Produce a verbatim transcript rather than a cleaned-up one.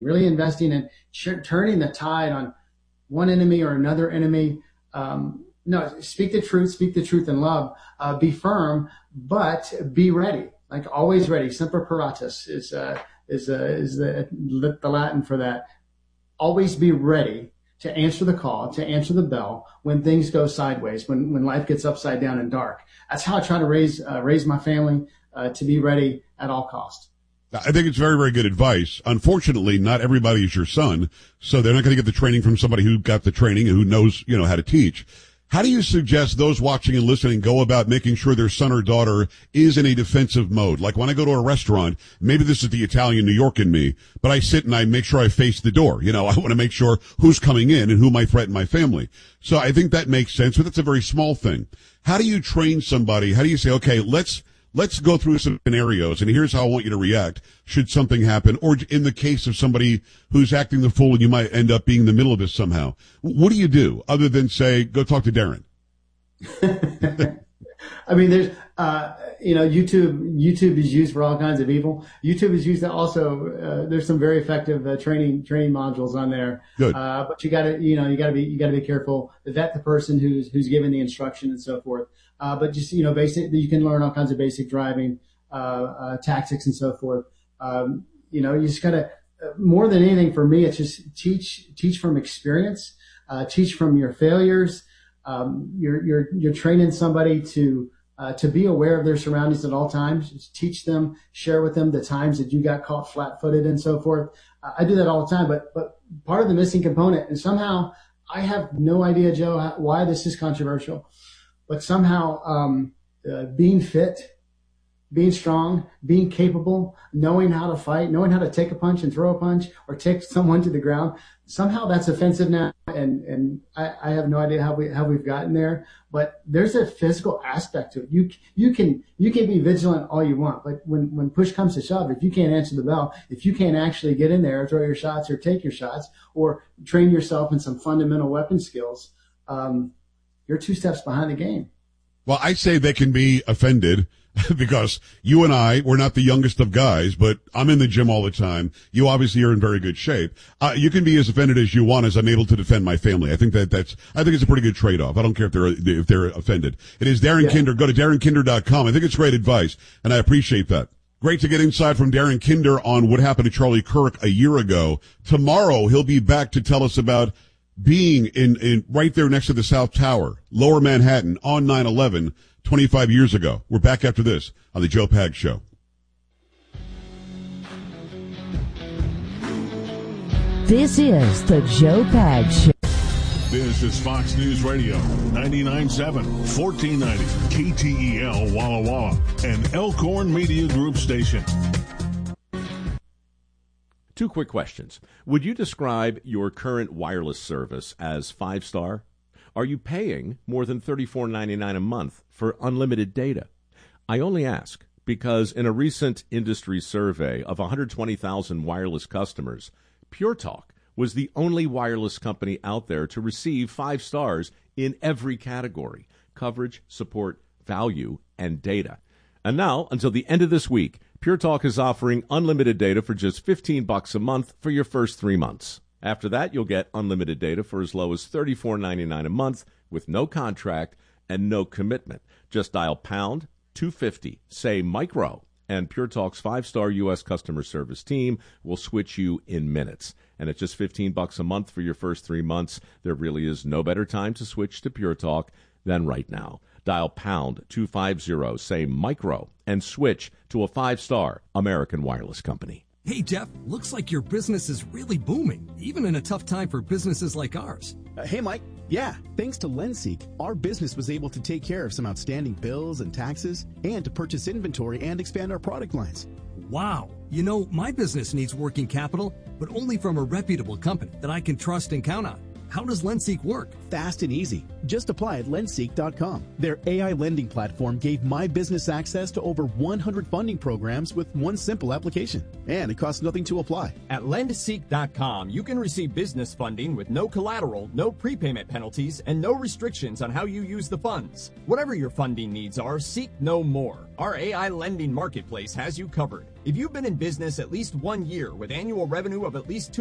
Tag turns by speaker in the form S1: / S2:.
S1: really investing in ch- turning the tide on one enemy or another enemy. Um, no, speak the truth, speak the truth in love, uh, be firm, but be ready, like always ready. Semper paratus is, uh, is, uh, is the, the Latin for that. Always be ready to answer the call, to answer the bell when things go sideways, when, when life gets upside down and dark. That's how I try to raise, uh, raise my family, uh, to be ready at all costs.
S2: I think it's very, very good advice. Unfortunately, not everybody is your son, so they're not going to get the training from somebody who got the training and who knows, you know, how to teach. How do you suggest those watching and listening go about making sure their son or daughter is in a defensive mode? Like when I go to a restaurant, maybe this is the Italian New York in me, but I sit and I make sure I face the door. You know, I want to make sure who's coming in and who might threaten my family. So I think that makes sense, but that's a very small thing. How do you train somebody? How do you say, okay, let's Let's go through some scenarios, and here's how I want you to react should something happen, or in the case of somebody who's acting the fool and you might end up being in the middle of this somehow. What do you do other than say, go talk to Darren?
S1: I mean, there's, uh, you know, YouTube, YouTube is used for all kinds of evil. YouTube is used to also, uh, there's some very effective uh, training, training modules on there.
S2: Good.
S1: Uh, but you gotta, you know, you gotta be, you gotta be careful, vet the person who's, who's giving the instruction and so forth. Uh, but just, you know, basic, you can learn all kinds of basic driving, uh, uh, tactics and so forth. Um, you know, you just gotta, uh, more than anything for me, it's just teach, teach from experience, uh, teach from your failures. Um, you're, you're, you're training somebody to, uh, to be aware of their surroundings at all times. Just teach them, share with them the times that you got caught flat footed and so forth. Uh, I do that all the time, but, but part of the missing component, and somehow I have no idea, Joe, why this is controversial. But somehow, um, uh, being fit, being strong, being capable, knowing how to fight, knowing how to take a punch and throw a punch or take someone to the ground, somehow that's offensive now. And, and I, I have no idea how we, how we've gotten there, but there's a physical aspect to it. You, you can, you can be vigilant all you want, but when, when push comes to shove, if you can't answer the bell, if you can't actually get in there, throw your shots or take your shots or train yourself in some fundamental weapon skills, um, you're two steps behind the game.
S2: Well, I say they can be offended because you and I, we're not the youngest of guys, but I'm in the gym all the time. You obviously are in very good shape. Uh, you can be as offended as you want as I'm able to defend my family. I think that that's, I think it's a pretty good trade-off. I don't care if they're, if they're offended. It is Darren yeah. Kinder. Go to darren kinder dot com. I think it's great advice, and I appreciate that. Great to get insight from Darren Kinder on what happened to Charlie Kirk a year ago. Tomorrow, he'll be back to tell us about being in, in right there next to the South Tower, Lower Manhattan, on nine eleven, twenty-five years ago. We're back after this on the Joe Pags Show.
S3: This is the Joe Pags Show.
S4: This is Fox News Radio, ninety-nine point seven, fourteen ninety, K T E L Walla Walla, and Elkhorn Media Group station.
S5: Two quick questions. Would you describe your current wireless service as five-star? Are you paying more than thirty-four ninety-nine a month for unlimited data? I only ask because in a recent industry survey of one hundred twenty thousand wireless customers, Pure Talk was the only wireless company out there to receive five stars in every category: coverage, support, value, and data. And now, until the end of this week, Pure Talk is offering unlimited data for just fifteen bucks a month for your first three months. After that, you'll get unlimited data for as low as thirty-four ninety-nine a month with no contract and no commitment. Just dial pound two fifty, say micro, and Pure Talk's five-star U S customer service team will switch you in minutes. And at just fifteen bucks a month for your first three months, there really is no better time to switch to Pure Talk than right now. Dial pound two fifty, say micro, and switch to a five-star American wireless company.
S6: Hey, Jeff, looks like your business is really booming, even in a tough time for businesses like ours.
S7: Uh, hey, Mike. Yeah, thanks to LendSeek, our business was able to take care of some outstanding bills and taxes and to purchase inventory and expand our product lines.
S6: Wow. You know, my business needs working capital, but only from a reputable company that I can trust and count on. How does LendSeek work?
S7: Fast and easy. Just apply at lendseek dot com. Their A I lending platform gave my business access to over one hundred funding programs with one simple application. And it costs nothing to apply.
S8: At lendseek dot com, you can receive business funding with no collateral, no prepayment penalties, and no restrictions on how you use the funds. Whatever your funding needs are, seek no more. Our A I lending marketplace has you covered. If you've been in business at least one year with annual revenue of at least two